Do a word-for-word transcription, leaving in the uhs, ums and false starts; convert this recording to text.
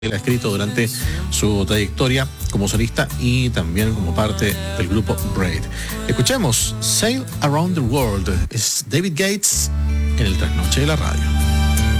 él ha escrito durante su trayectoria como solista y también como parte del grupo Braid. Escuchemos Sail Around the World. Es David Gates en el Trasnoche de la Radio.